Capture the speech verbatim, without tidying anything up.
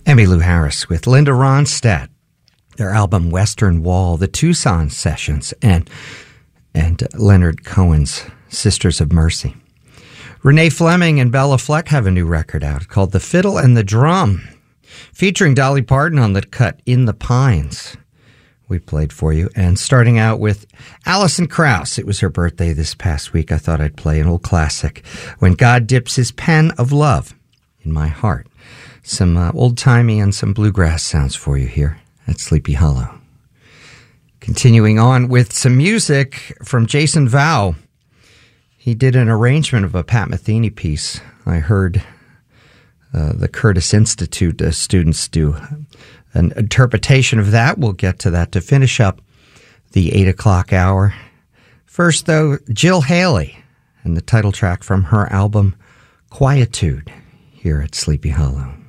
Emmylou Harris with Linda Ronstadt, their album Western Wall, the Tucson Sessions, and and Leonard Cohen's Sisters of Mercy. Renee Fleming and Bella Fleck have a new record out called The Fiddle and the Drum, featuring Dolly Parton on the cut In the Pines. We played for you. And starting out with Alison Krauss. It was her birthday this past week. I thought I'd play an old classic, When God Dips His Pen of Love in My Heart. Some uh, old-timey and some bluegrass sounds for you here at Sleepy Hollow. Continuing on with some music from Jason Vowell. He did an arrangement of a Pat Metheny piece. I heard uh, the Curtis Institute uh, students do an interpretation of that. We'll get to that to finish up the eight o'clock hour. First, though, Jill Haley and the title track from her album Quietude here at Sleepy Hollow.